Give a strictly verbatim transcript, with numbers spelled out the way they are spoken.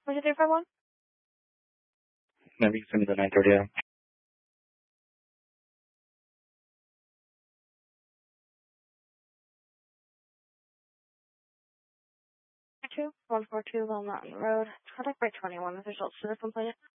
Was it three five one? Maybe you can send me the nine thirty A. Two one four two Long Mountain Road. Contact by twenty one. The results to the complaint.